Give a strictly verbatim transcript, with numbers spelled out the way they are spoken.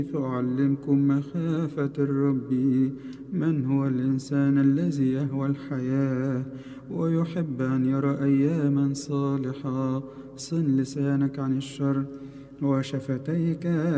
فأعلمكم مخافة الرب. من هو الإنسان الذي يهوى الحياة ويحب أن يرى أياما صالحة؟ صن لسانك عن الشر وشفتيك